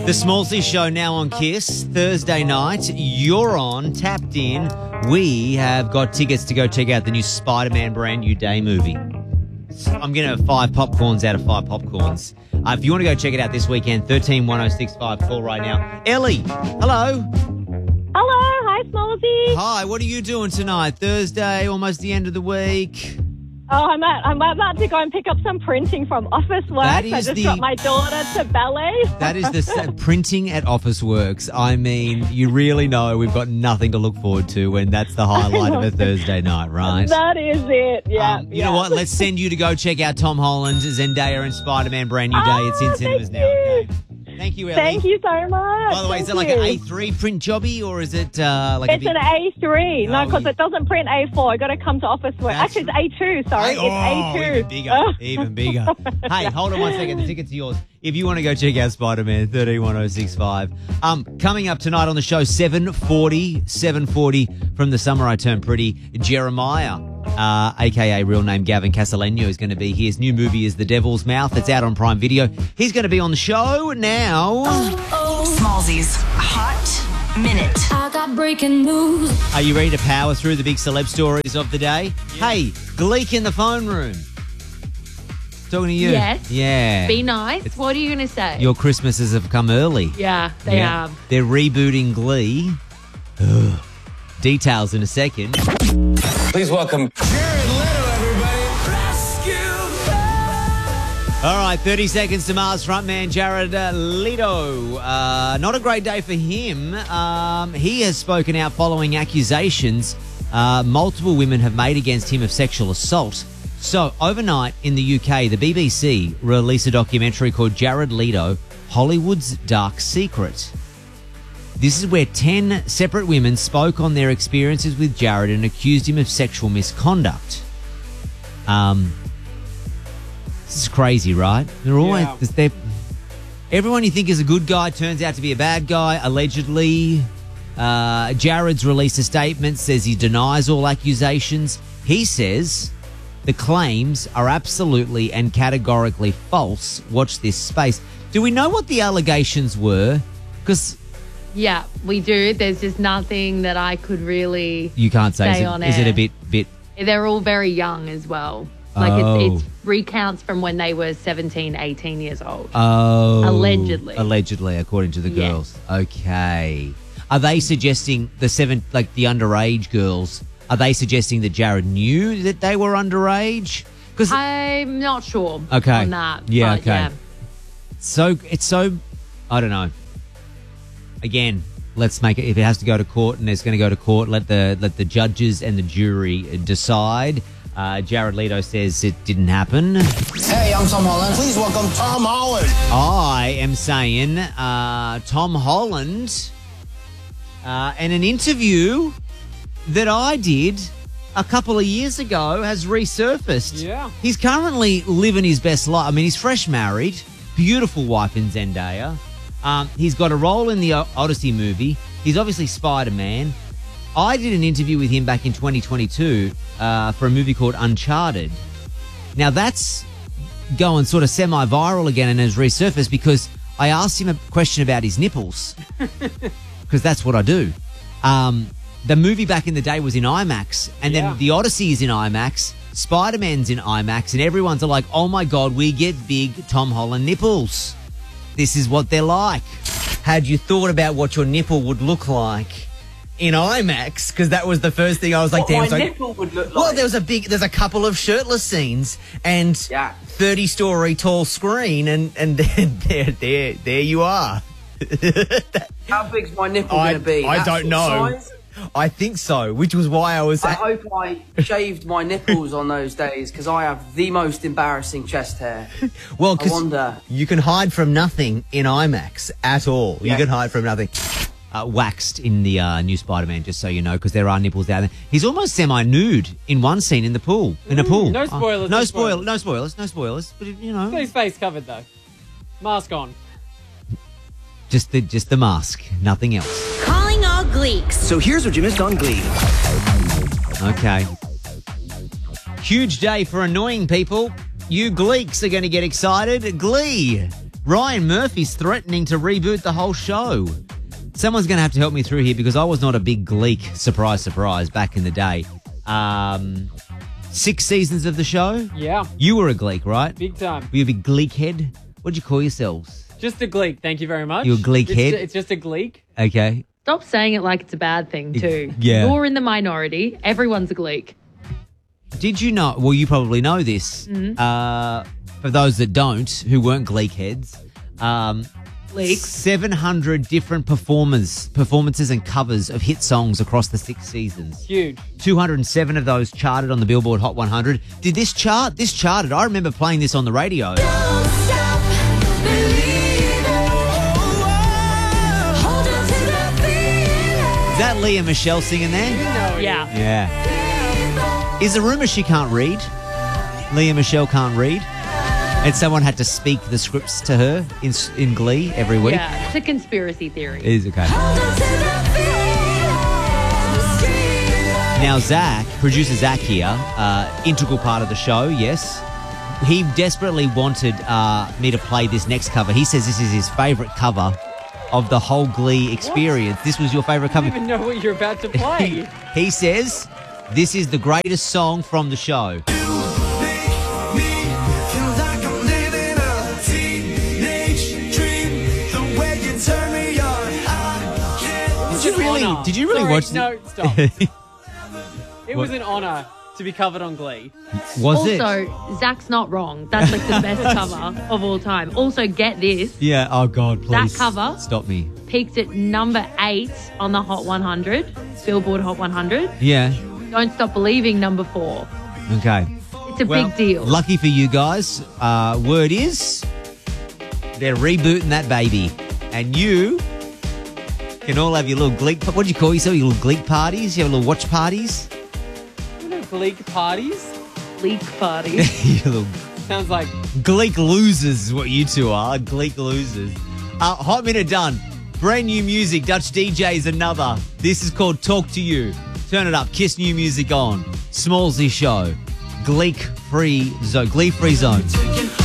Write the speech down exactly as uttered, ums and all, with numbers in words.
The Smallsy Show now on Kiss. Thursday night, you're on, tapped in. We have got tickets to go check out the new Spider-Man brand new day movie. I'm going to have five popcorns out of five popcorns. Uh, if you want to go check it out this weekend, thirteen one oh six five, call right now. Ellie, hello. Hello, hi Smallsy. Hi, what are you doing tonight? Thursday, almost the end of the week. Oh, I'm at, I'm about to go and pick up some printing from Office Works. That I is just the- got my daughter to ballet. That is the sa- printing at Office Works. I mean, you really know we've got nothing to look forward to when that's the highlight of a Thursday night, right? That is it, yeah. Um, you yeah. know what? Let's send you to go check out Tom Holland, Zendaya, and Spider-Man Brand New Day. Oh, It's in cinemas thank now. you. Okay. Thank you, Ellie. Thank you so much. By the way, is Thank that like you. an A three print jobby or is it uh, like It's a big... an A three. No, Oh, because you- it doesn't print A four. I got to come to Office Works. That's- Actually, it's A two, sorry. Oh, it's A two. even bigger, even bigger. Hey, hold on one second. The tickets are yours. If you want to go check out Spider-Man, thirteen one oh six five. Um, coming up tonight on the show, seven forty, seven forty from The Summer I Turned Pretty, Jeremiah, uh, a k a real name Gavin Castellano, is going to be here. His new movie is The Devil's Mouth. It's out on Prime Video. He's going to be on the show now. Smallsy's Hot Minute. I got breaking news. Are you ready to power through the big celeb stories of the day? Hey, Gleek in the phone room. Talking to you. Yes. Yeah. Be nice. What are you going to say? Your Christmases have come early. yeah, they Yeah. have. They're rebooting Glee. Ugh. Details in a second. Please welcome Jared Leto, everybody. All right, thirty seconds to Mars frontman Jared uh, Leto. Uh, not a great day for him. Um, he has spoken out following accusations uh, multiple women have made against him of sexual assault. So, overnight in the U K, the B B C released a documentary called Jared Leto, Hollywood's Dark Secret. This is where ten separate women spoke on their experiences with Jared and accused him of sexual misconduct. Um, this is crazy, right? They're always Yeah. they're, everyone you think is a good guy turns out to be a bad guy, allegedly. Uh, Jared's released a statement, says he denies all accusations. He says the claims are absolutely and categorically false. Watch this space. Do we know what the allegations were? Because Yeah, we do. There's just nothing that I could really... you can't say. Stay Is it, on is it a air. bit bit? They're all very young as well. Like, Oh. it's, it's recounts from when they were seventeen, eighteen years old. Oh, Allegedly. Allegedly, according to the Yes. girls. Okay. Are they suggesting the seven, like the underage girls? Are they suggesting that Jared knew that they were underage? Because I'm not sure Okay. on that. Yeah, but okay. Yeah. so it's so, I don't know. Again, let's make it. If it has to go to court and it's going to go to court, let the let the judges and the jury decide. Uh, Jared Leto says it didn't happen. Hey, I'm Tom Holland. Please welcome Tom Holland. I am saying uh, Tom Holland, uh, in an interview that I did a couple of years ago, has resurfaced. Yeah. He's currently living his best life. I mean, he's fresh married, beautiful wife in Zendaya. Um, he's got a role in the O- Odyssey movie. He's obviously Spider-Man. I did an interview with him back in twenty twenty-two uh, for a movie called Uncharted. Now, that's going sort of semi-viral again and has resurfaced because I asked him a question about his nipples because that's what I do. Um, the movie back in the day was in IMAX and then Yeah. the Odyssey is in IMAX, Spider-Man's in IMAX, and everyone's like, oh my God, we get big Tom Holland nipples. This is what they're like. Had you thought about what your nipple would look like in IMAX? Because that was the first thing I was like, What damn. my so- nipple would look like. well, there was a big, there's a couple of shirtless scenes and Yeah. thirty-story tall screen, and and there, there, there you are. How big's my nipple I- going to be? I That don't sort know. of size? I think so, which was why I was. I hope I shaved my nipples on those days because I have the most embarrassing chest hair. well, I because wonder. you can hide from nothing in IMAX at all. You Yeah. can hide from nothing. Uh, waxed in the uh, new Spider-Man, just so you know, because there are nipples down there. He's almost semi-nude in one scene in the pool. In a pool. no Uh, spoilers, no no spoil. spoilers. No spoilers. No spoilers. But you know, Got his face covered though. Mask on. just the just the mask, nothing else. Calling all Gleeks. So here's what you missed on Glee. Okay. Huge day for annoying people. You Gleeks are going to get excited. Glee Ryan Murphy's threatening to reboot the whole show. Someone's going to have to help me through here because I was not a big Gleek, surprise, surprise, back in the day. Um, six seasons of the show? Yeah. You were a Gleek, right? Big time. Were you a big Gleek head? What did you call yourselves? Just a Gleek, thank you very much. You a Gleek it's head? Ju- it's just a Gleek. Okay. Stop saying it like it's a bad thing, too. Yeah. You're in the minority. Everyone's a Gleek. Did you know, well, you probably know this. Mm-hmm. Uh, for those that don't, who weren't Gleek heads, um, Gleeks. seven hundred different performers, performances and covers of hit songs across the six seasons. Huge. two hundred seven of those charted on the Billboard Hot one hundred. Did this chart? This charted. I remember playing this on the radio. Is that Leah Michelle singing there? No, Yeah. Yeah. Is the rumour she can't read? Leah Michelle can't read? And someone had to speak the scripts to her in in Glee every week? Yeah, it's a conspiracy theory. It is, okay. Now, Zach, producer Zach here, uh, integral part of the show, yes. He desperately wanted uh, me to play this next cover. He says this is his favourite cover of the whole Glee experience. What? This was your favourite cover? I don't even know what you're about to play. He says this is the greatest song from the show. Did you really, Honor. did you really Sorry, watch No, it? stop. It was an honour to be covered on Glee. Was it? Also, Zach's not wrong. That's like the best cover of all time. Also, get this. Yeah, oh God, please. That cover- Stop me. Peaked at number eight on the Hot one hundred, Billboard Hot one hundred. Yeah, Don't Stop Believing, number four. okay. It's a Well, big deal. Lucky for you guys, uh, word is they're rebooting that baby. And you can all have your little Gleek, what do you call yourself? Your little Gleek parties? You have little watch parties? You know, Gleek parties? Leak party. Your little Sounds like Gleek losers is what you two are. Gleek losers. Uh, hot minute done. Brand new music. Dutch D Js another. This is called Talk to You. Turn it up. Kiss new music on. Smallsy show. Gleek free zone. Glee free zone.